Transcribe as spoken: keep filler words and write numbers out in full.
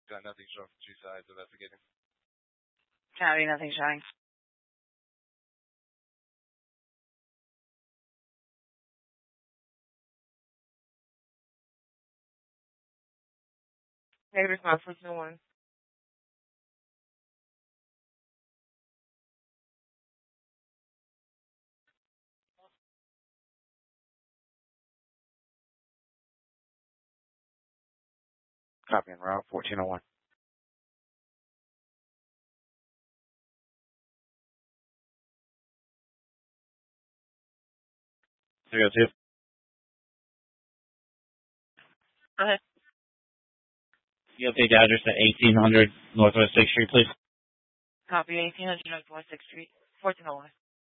Got nothing showing from two sides investigating. Copy, nothing showing. Negative response, four two one. Copy en route, fourteen oh one. three oh two. Go ahead. You update the address at eighteen hundred Northwest sixth Street, please? Copy, eighteen hundred Northwest sixth Street, fourteen oh one.